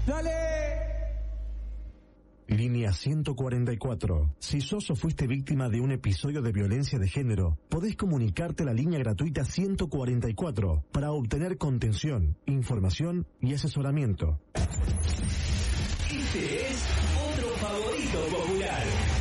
¡Dale! Línea 144. Si sos o fuiste víctima de un episodio de violencia de género, podés comunicarte a la línea gratuita 144 para obtener contención, información y asesoramiento. Este es otro favorito popular.